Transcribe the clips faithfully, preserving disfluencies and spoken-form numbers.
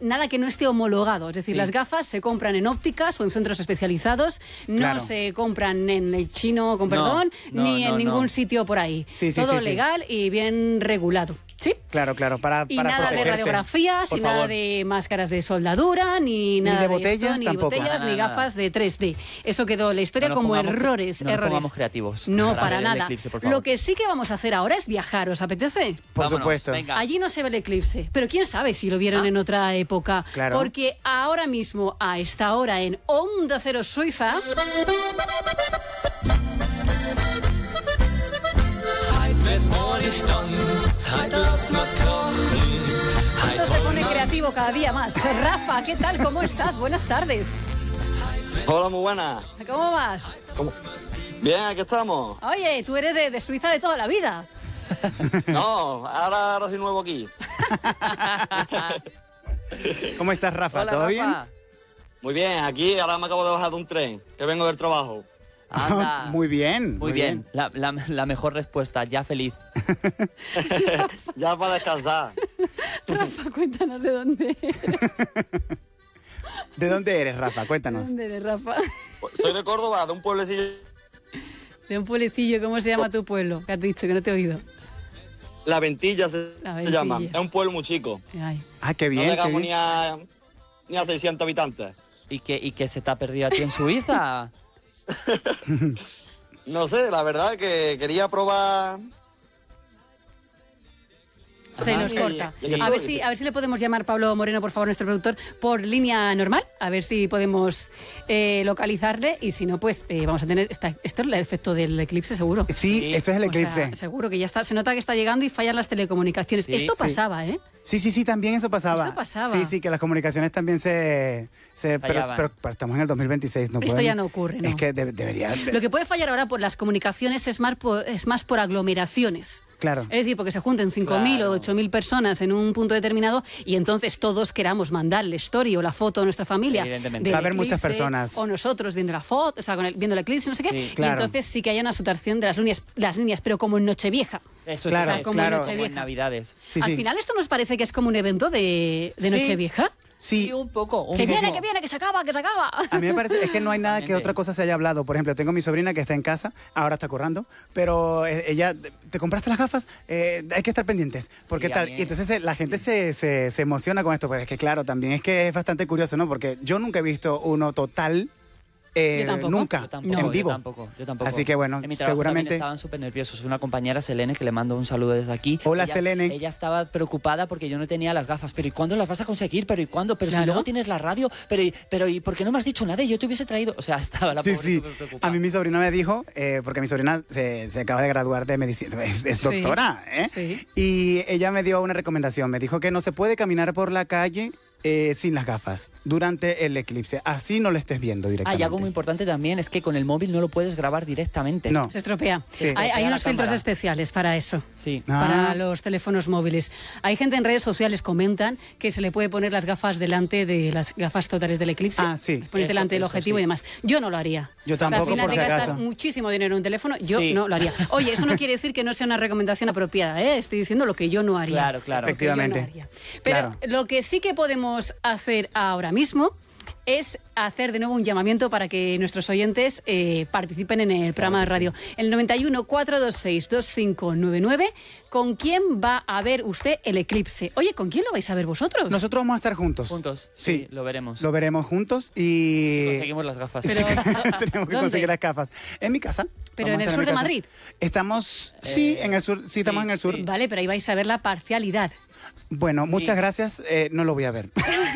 nada que no esté homologado. Es decir, Sí. las gafas se compran en ópticas o en centros especializados, no Claro. se compran en el chino, con perdón, no, ni no, en ningún no. sitio por ahí. Sí, sí, Todo sí, sí. legal y bien regulado. ¿Sí? Claro, claro, para, Y para nada de protegerse. radiografías, Por y nada favor. de máscaras de soldadura, ni nada de de botellas esto, ni tampoco. botellas, Nada, ni nada, gafas de tres D. Eso quedó en la historia No nos como pongamos- errores, no nos errores. pongamos creativos No, para para ver el nada. eclipse, por favor. Lo que sí que vamos a hacer ahora es viajar, ¿os apetece? Por Vámonos, supuesto. venga. Allí no se ve el eclipse, pero quién sabe si lo vieron Ah. en otra época. Claro. Porque ahora mismo, a esta hora, en Onda Cero Suiza, esto se pone creativo cada día más. Rafa, ¿qué tal? ¿Cómo estás? Buenas tardes. Hola, muy buena. ¿Cómo vas? ¿Cómo? Bien, aquí estamos. Oye, tú eres de, de Suiza de toda la vida. No, ahora, ahora soy nuevo aquí. ¿Cómo estás, Rafa? Hola, ¿Todo Rafa. bien? Muy bien, aquí ahora me acabo de bajar de un tren, que vengo del trabajo. Anda. Muy bien. Muy bien. La, la- la mejor respuesta, ya feliz. Ya para descansar. Rafa, cuéntanos de dónde eres. ¿De dónde eres, Rafa? ¿De Cuéntanos. dónde eres, Rafa? Soy de Córdoba, de un pueblecillo. De un pueblecillo, ¿cómo se llama tu pueblo? Que has dicho, que no te he oído. La Ventilla se, La se Ventilla. llama. Es un pueblo muy chico. Ay. Ah, qué No bien. qué llegamos bien. ni a, ni a seiscientos habitantes. ¿Y que, ¿Y que se te ha perdido a ti en Suiza? No sé, la verdad que quería probar... Se Ajá, nos y- corta. y aquí A ver, estoy. si, a ver si le podemos llamar Pablo Moreno, por favor, nuestro productor, por línea normal. A ver si podemos eh, localizarle. Y si no, pues eh, vamos a tener... Esta, esto es el efecto del eclipse, seguro. Sí, Sí. esto es el O sea, eclipse. seguro que ya está. Se nota que está llegando y fallan las telecomunicaciones. Sí, Esto sí. pasaba, ¿eh? Sí, sí, sí, también eso pasaba. Esto pasaba. Sí, sí, que las comunicaciones también se... se pero, Fallaban. pero, pero estamos en el dos mil veintiséis, ¿no? Esto pueden- ya no ocurre, ¿no? Es que de- debería... Lo que puede fallar ahora por las comunicaciones es más por, es más por aglomeraciones. Claro. Es decir, porque se junten cinco mil Claro. o ocho mil personas en un punto determinado y entonces todos queramos mandar la story o la foto a nuestra familia. Evidentemente. del Va a haber muchas eclipse, personas. O nosotros viendo la foto, o sea, con el- viendo el eclipse, no sé qué. Sí. Y Claro. entonces sí que haya una saturación de las líneas, las líneas, pero como en Nochevieja. Eso Claro, es, o sea, como claro. en como en Nochevieja. Navidades. Sí, Al sí. final esto nos parece que es como un evento de, de Sí. Nochevieja. Sí, Sí, un poco. Un Que sí, viene, sí. que viene, que se acaba, que se acaba. a mí me parece es que no hay nada que Totalmente. otra cosa se haya hablado. Por ejemplo, tengo mi sobrina que está en casa, ahora está currando, pero eh, ella, ¿te compraste las gafas? Eh, hay que estar pendientes, porque Sí, a tal. mí- Y entonces eh, la gente se, se, se emociona con esto, pero es que claro, también es que es bastante curioso, ¿no? Porque yo nunca he visto uno total, eh, Yo tampoco. nunca, Yo tampoco, en vivo. yo tampoco, yo tampoco. Así que bueno, en mi trabajo seguramente- también estaban súper nerviosos. Una compañera, Selene, que le mando un saludo desde aquí. Hola, ella, Selene. Ella estaba preocupada porque yo no tenía las gafas. Pero ¿y cuándo las vas a conseguir? ¿Pero y cuándo? Pero Claro. si luego tienes la radio. Pero ¿y, pero ¿y por qué no me has dicho nada? Y yo te hubiese traído... O sea, estaba la Sí, pobre sí. súper preocupada. A mí mi sobrina me dijo, eh, porque mi sobrina se, se acaba de graduar de medicina, es, es Sí. doctora, ¿eh? Sí. Y ella me dio una recomendación, me dijo que no se puede caminar por la calle eh, sin las gafas durante el eclipse, así no lo estés viendo Ah, directamente. y algo muy importante también es que con el móvil no lo puedes grabar directamente. No. Se estropea. Sí. Hay, Estropea hay la unos filtros cámara. especiales para eso. Sí. Ah. Para los teléfonos móviles. Hay gente en redes sociales comentan que se le puede poner las gafas delante de las gafas totales del eclipse. Ah, sí. Las pones Eso, delante del eso objetivo sí. y demás. Yo no lo haría. Yo O sea, tampoco, al final por te si gastas acaso. muchísimo dinero en un teléfono. Yo Sí. no lo haría. Oye, eso no quiere decir que no sea una recomendación apropiada, ¿eh? Estoy diciendo lo que yo no haría. Claro, claro. Lo que yo no Efectivamente. haría. Pero Claro. lo que sí que podemos hacer ahora mismo es hacer de nuevo un llamamiento para que nuestros oyentes eh, participen en el programa de radio. El noventa y uno, cuatro dos seis, dos cinco nueve nueve. ¿Con quién va a ver usted el eclipse? Oye, ¿con quién lo vais a ver vosotros? Nosotros vamos a estar juntos. Juntos. Sí. Sí, lo veremos. Lo veremos juntos y... Conseguimos las gafas. Pero- Tenemos que ¿Dónde? conseguir las gafas. En mi casa. Pero Vamos en a el estar sur mi de casa. Madrid. Estamos, sí, en el sur, sí, estamos sí, en el sur. sí. Vale, pero ahí vais a ver la parcialidad. Bueno, muchas gracias, eh, no lo voy a ver.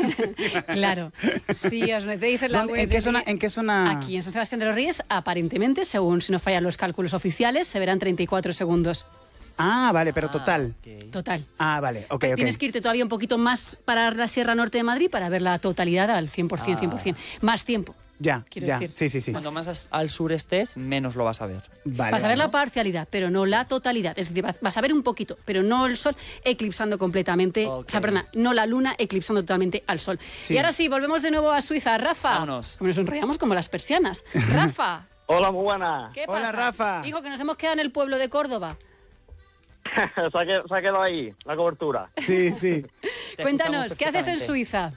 Claro. Si os metéis en la ¿Dónde- web... ¿En qué de- zona? ¿En qué zona? Aquí, en San Sebastián de los Reyes, aparentemente, según si no fallan los cálculos oficiales, se verán treinta y cuatro segundos. Ah, vale, pero Ah, total. ok. Total. Ah, vale, ok, ok. Tienes que irte todavía un poquito más para la Sierra Norte de Madrid para ver la totalidad al cien por ciento, cien por ciento. Más tiempo. Ya, quiero ya, decir. sí, sí, sí. Cuanto más as- al sur estés, menos lo vas a ver. Vale, Vas a ver vale. la parcialidad, pero no la totalidad. Es decir, vas- vas a ver un poquito, pero no el sol eclipsando completamente. Ok. O sea, perdona, no la luna eclipsando totalmente al sol. Sí. Y ahora sí, volvemos de nuevo a Suiza. Rafa. Vámonos. Como nos enrollamos como las persianas. Rafa. Hola, muy buena. ¿Qué Hola, pasa? Rafa. Hijo, que nos hemos quedado en el pueblo de Córdoba. se, ha quedado, se ha quedado ahí la cobertura. Sí, sí. Te Cuéntanos, escuchamos ¿qué haces en perfectamente. Suiza?